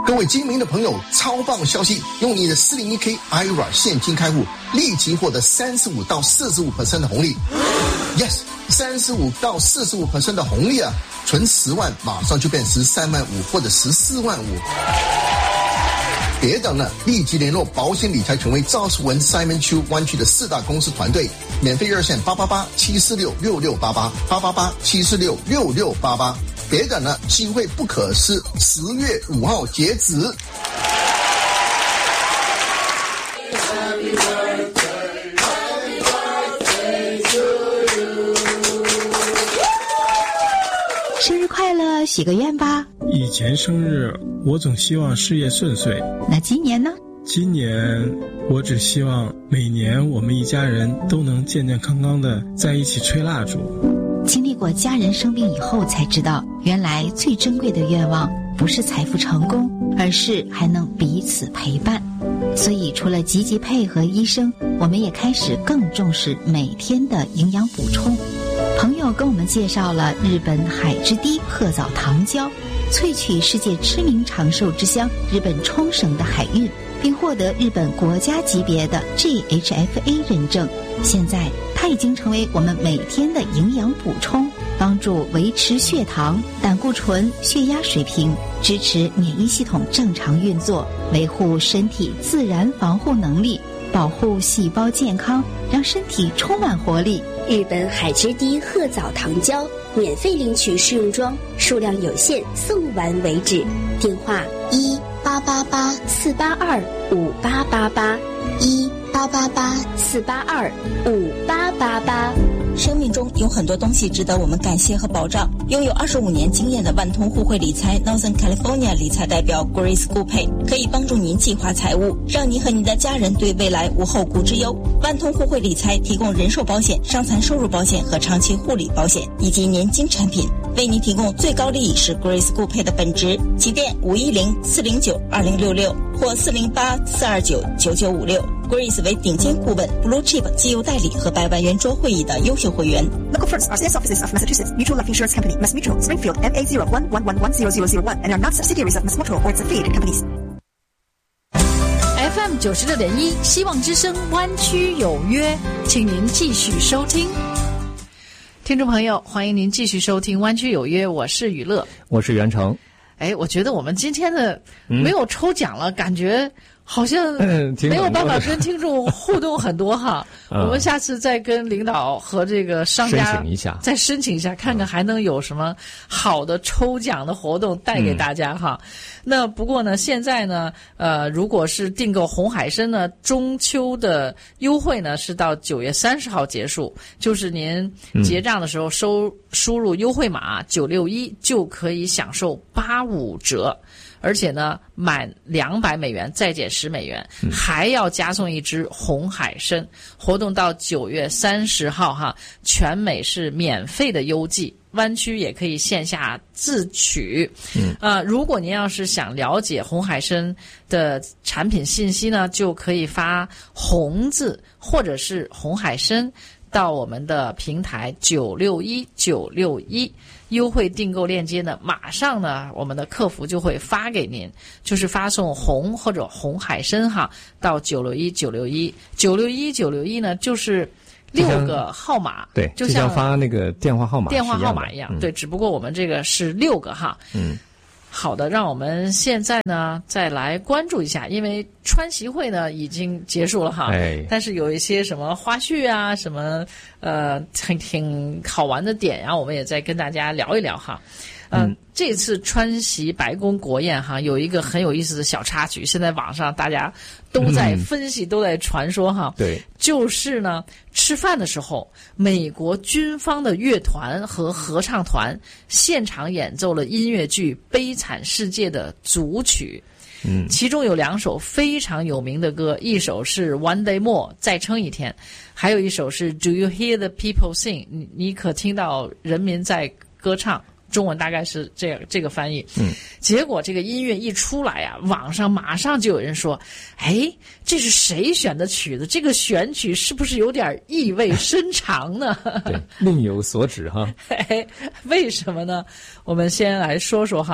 各位精明的朋友，超棒消息！用你的 401k IRA 现金开户，立即获得35%到45% 的红利。Yes， 35%到45% 的红利啊！存10万，马上就变13万5或者14万5。别等了，立即联络保险理财权威赵世文 Simon Chu 湾区的4大公司团队，免费热线888-746-6688，888-746-6688。别等了，机会不可失，10月5号截止。 生日快乐，许个愿吧。 以前生日我总希望事业顺遂， 那今年呢？ 今年我只希望每年我们一家人都能健健康康的在一起吹蜡烛。 经历过家人生病以后才知道，原来最珍贵的愿望不是财富成功，而是还能彼此陪伴。所以除了积极配合医生，我们也开始更重视每天的营养补充。朋友跟我们介绍了日本海之堤褐藻糖胶，萃取世界知名长寿之乡日本冲绳的海运，并获得日本国家级别的 GHFA 认证。现在它已经成为我们每天的营养补充，帮助维持血糖、胆固醇、血压水平，支持免疫系统正常运作，维护身体自然防护能力，保护细胞健康，让身体充满活力。 日本海之堤褐藻糖胶免费领取试用装，数量有限，送完为止。电话1-888-482-5888，1-888-482-5888。 生命中有很多东西值得我们感谢和保障。拥有25年经验的万通互惠理财 Northern California 理财代表 Grace 顾佩可以帮助您计划财务，让你和你的家人对未来无后顾之忧。万通互惠理财提供人寿保险、伤残收入保险和长期护理保险以及年金产品，为您提供最高利益是 Grace 顾佩的本职。起电510-409-2066或408-429-9956。Grace 为顶尖顾问 Blue Chip 机油代理和100万圆桌会议的优秀会员。 Local firms are sales offices of Massachusetts Mutual Life Insurance Company, Mass Mutual, Springfield, MA01111001, and are not subsidiaries of Mass Mutual or its affiliated companies. FM 96.1希望之声湾区有约，请您继续收听。听众朋友，欢迎您继续收听湾区有约，我是雨乐， 我是袁成。 我觉得我们今天的没有抽奖了，感觉好像没有办法跟听众互动很多哈。我们下次再跟领导和这个商家再申请一下，看看还能有什么好的抽奖的活动带给大家哈。那不过呢，现在呢，如果是订购红海参呢，中秋的优惠呢是到9月30号结束，就是您结账的时候输入优惠码961就可以享受85折。而且呢，满200美元再减10美元，还要加送一只红海参。活动到9月30号哈，全美是免费的邮寄，湾区也可以线下自取。如果您要是想了解红海参的产品信息呢，就可以发红字或者是红海参到我们的平台961961。优惠订购链接呢，马上呢我们的客服就会发给您，就是发送红或者红海参哈到961961呢就是6个号码， 对，就像发那个电话号码一样，对，只不过我们这个是6个哈。好的，让我们现在呢再来关注一下，因为川习会呢已经结束了哈，但是有一些什么花絮啊，什么挺好玩的点啊，我们也再跟大家聊一聊哈。这次川习白宫国宴哈，有一个很有意思的小插曲，现在网上大家都在分析，都在传说哈。对，就是呢，吃饭的时候，美国军方的乐团和合唱团现场演奏了音乐剧《悲惨世界》的组曲。其中有2首非常有名的歌，一首是 One Day More 再撑一天，还有一首是 Do You Hear the People Sing 你可听到人民在歌唱，中文大概是这个翻译。结果这个音乐一出来啊，网上马上就有人说，这是谁选的曲子？这个选曲是不是有点意味深长呢？ 对，另有所指哈。 为什么呢？我们先来说说哈，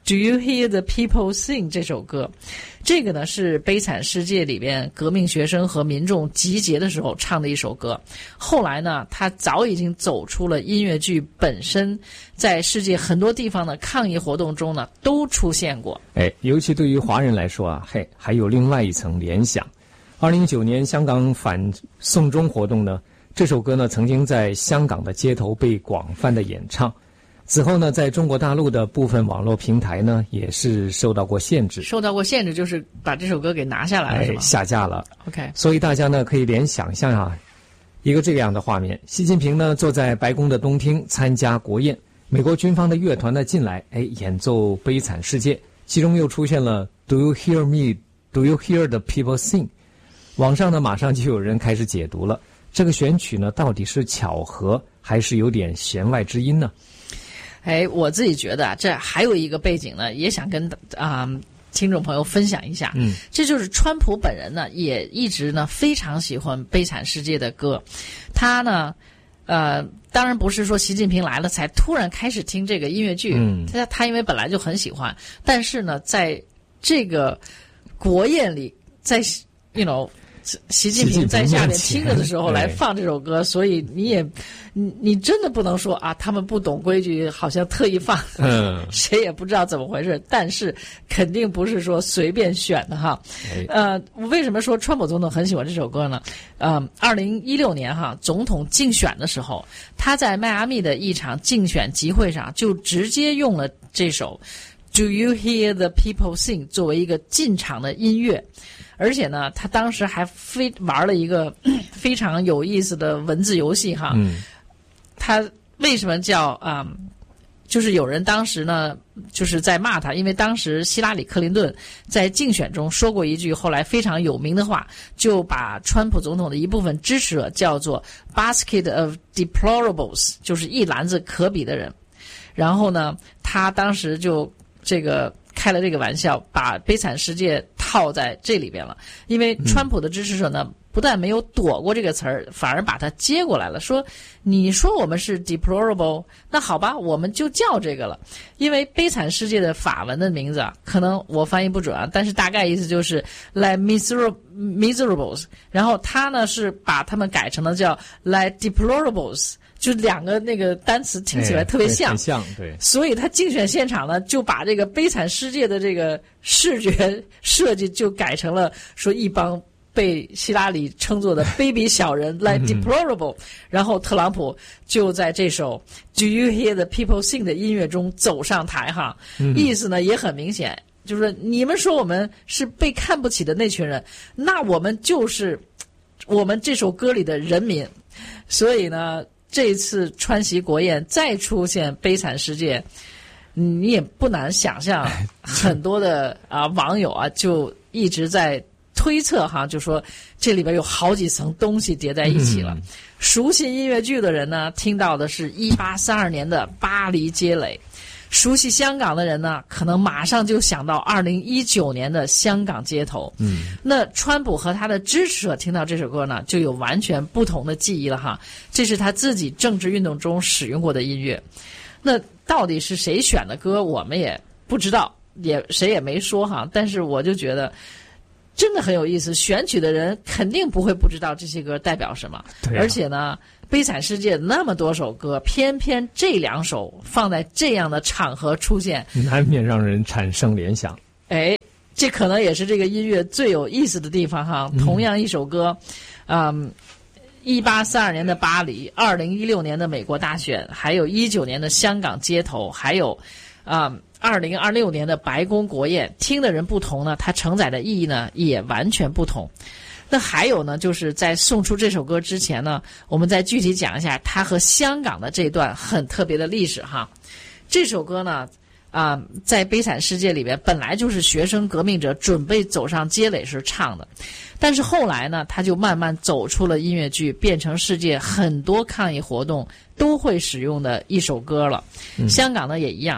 Do You Hear the People Sing 这首歌，这个呢是《悲惨世界》里边革命学生和民众集结的时候唱的一首歌。后来呢，它早已经走出了音乐剧本身，在世界很多地方的抗议活动中呢都出现过。 尤其对于华人来说啊，还有另外一层联想。2019年香港反送中活动呢，这首歌呢曾经在香港的街头被广泛的演唱。此后呢，在中国大陆的部分网络平台呢，也是受到过限制。 就是把这首歌给拿下来了，是吗？ 下架了。 OK， 所以大家呢可以联想象啊，一个这样的画面：习近平呢坐在白宫的东厅参加国宴，美国军方的乐团呢进来，演奏《悲惨世界》，其中又出现了 Do you hear me? Do you hear the people sing? 网上呢马上就有人开始解读了，这个选曲呢到底是巧合还是有点弦外之音呢？ 我自己觉得啊，这还有一个背景呢，也想跟听众朋友分享一下。这就是川普本人呢，也一直呢非常喜欢《悲惨世界》的歌。他呢，当然不是说习近平来了才突然开始听这个音乐剧，他因为本来就很喜欢，但是呢，在这个国宴里，在习近平在下面听着的时候来放这首歌，所以你真的不能说啊，他们不懂规矩，好像特意放，谁也不知道怎么回事。但是肯定不是说随便选的哈。为什么说川普总统很喜欢这首歌呢？2016年总统竞选的时候，他在迈阿密的一场竞选集会上就直接用了这首 Do You Hear the People Sing 作为一个进场的音乐。而且呢，他当时还玩了一个非常有意思的文字游戏哈。他为什么叫就是有人当时呢就是在骂他，因为当时希拉里·克林顿在竞选中说过一句后来非常有名的话，就把川普总统的一部分支持者叫做 basket of deplorables， 就是一篮子可比的人。然后呢，他当时就开了这个玩笑，把悲惨世界套在这里边了。因为川普的支持者呢，不但没有躲过这个词儿，反而把它接过来了，说你说我们是 deplorable， 那好吧，我们就叫这个了。因为悲惨世界的法文的名字啊，可能我翻译不准啊，但是大概意思就是 like miserables， 然后他呢是把他们改成了叫 like deplorables，就两个那个单词听起来特别像， 对。 所以他竞选现场呢，就把这个悲惨世界的这个视觉设计就改成了说一帮被希拉里称作的卑鄙小人来 deplorable， 然后特朗普就在这首 Do You Hear the People Sing 的音乐中走上台哈，意思呢也很明显，就是你们说我们是被看不起的那群人，那我们就是我们这首歌里的人民。所以呢，这次川习国宴再出现悲惨世界，你也不难想象，很多的网友就一直在推测就说这里边有好几层东西叠在一起了。熟悉音乐剧的人呢，听到的是1832年的巴黎街垒；熟悉香港的人呢，可能马上就想到2019年的香港街头。那川普和他的支持者听到这首歌呢，就有完全不同的记忆了这是他自己政治运动中使用过的音乐。那到底是谁选的歌，我们也不知道，谁也没说但是我就觉得真的很有意思，选曲的人肯定不会不知道这些歌代表什么。而且呢，悲惨世界那么多首歌，偏偏这两首放在这样的场合出现， 难免让人产生联想。 这可能也是这个音乐最有意思的地方同样一首歌1832年的巴黎，2016年的美国大选，还有19年的香港街头，还有2026年的白宫国宴，听的人不同呢，它承载的意义呢也完全不同。那还有呢，就是在送出这首歌之前呢，我们再具体讲一下它和香港的这段很特别的历史这首歌呢在悲惨世界里边本来就是学生革命者准备走上街垒时唱的，但是后来呢，它就慢慢走出了音乐剧，变成世界很多抗议活动都会使用的一首歌了。香港呢也一样。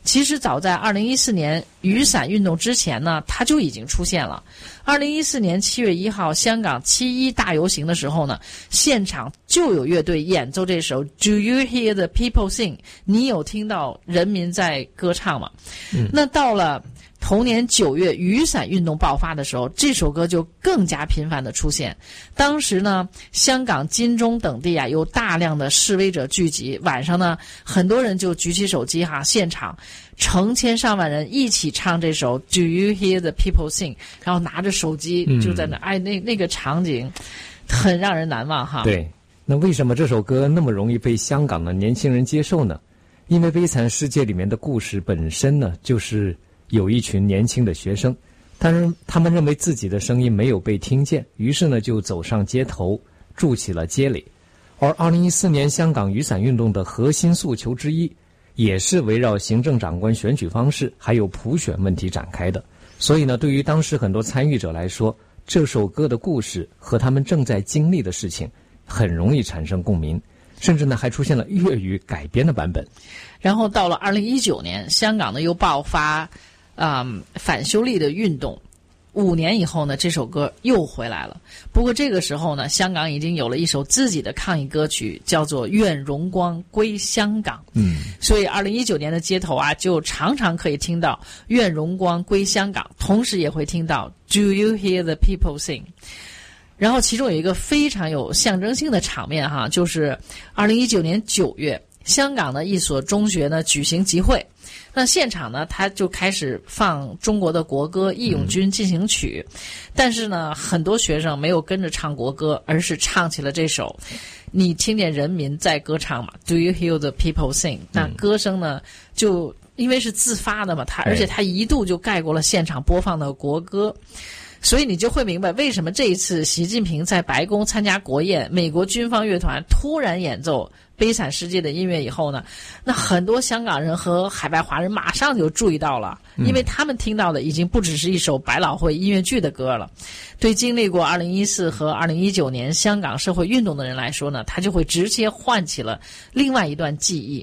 其实早在2014年雨伞运动之前呢，它就已经出现了。2014年7月1号，香港7·1大游行的时候呢，现场就有乐队演奏这首 Do You Hear the People Sing？ 你有听到人民在歌唱吗？那到了同年9月雨伞运动爆发的时候，这首歌就更加频繁的出现。当时呢，香港金钟等地啊有大量的示威者聚集，晚上呢很多人就举起手机现场成千上万人一起唱这首 Do You Hear the People Sing？ 然后拿着手机就在那那个场景很让人难忘哈。 对，那为什么这首歌那么容易被香港的年轻人接受呢？因为《悲惨世界》里面的故事本身呢，就是有一群年轻的学生，但是他们认为自己的声音没有被听见，于是呢就走上街头，筑起了街垒。而2014年香港雨伞运动的核心诉求之一，也是围绕行政长官选举方式还有普选问题展开的。所以呢，对于当时很多参与者来说，这首歌的故事和他们正在经历的事情很容易产生共鸣，甚至呢还出现了粤语改编的版本。 然后到了2019年，香港呢又爆发反修例的运动。5年以后呢，这首歌又回来了。不过这个时候呢，香港已经有了一首自己的抗议歌曲，叫做《愿荣光归香港》。所以2019年的街头啊，就常常可以听到《愿荣光归香港》，同时也会听到 Do you hear the people sing？ 然后其中有一个非常有象征性的场面哈，就是2019年9月，香港的一所中学呢举行集会。那现场呢，他就开始放中国的国歌《义勇军进行曲》，但是呢，很多学生没有跟着唱国歌，而是唱起了这首。你听见人民在歌唱嘛 ？Do you hear the people sing？ 那歌声呢，就因为是自发的嘛，而且它一度就盖过了现场播放的国歌。所以你就会明白为什么这一次习近平在白宫参加国宴，美国军方乐团突然演奏《悲惨世界》的音乐以后呢，那很多香港人和海外华人马上就注意到了，因为他们听到的已经不只是一首百老汇音乐剧的歌了。对经历过2014和2019年香港社会运动的人来说呢，他就会直接唤起了另外一段记忆。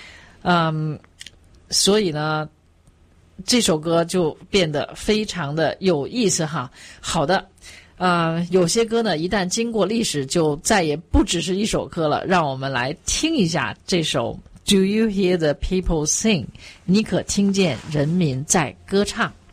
所以呢，这首歌就变得非常的有意思哈。好的，有些歌呢，一旦经过历史，就再也不只是一首歌了。让我们来听一下这首 Do you hear the people sing？ 你可听见人民在歌唱？